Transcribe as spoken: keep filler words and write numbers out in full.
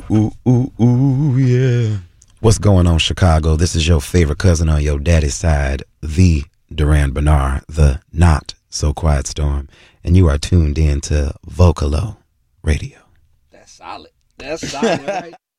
ooh, ooh, ooh, yeah. What's going on, Chicago? This is your favorite cousin on your daddy's side, the Duran Bernard, the not so quiet storm, and you are tuned in to Vocalo Radio. That's solid. That's solid, right?